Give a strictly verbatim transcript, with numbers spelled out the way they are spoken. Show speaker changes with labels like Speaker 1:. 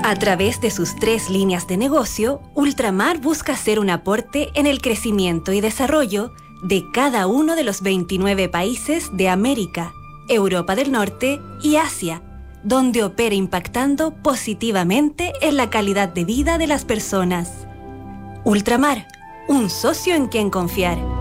Speaker 1: A través de sus tres líneas de negocio, Ultramar busca hacer un aporte en el crecimiento y desarrollo de cada uno de los veintinueve países de América, Europa del Norte y Asia, donde opera impactando positivamente en la calidad de vida de las personas. Ultramar, un socio en quien confiar.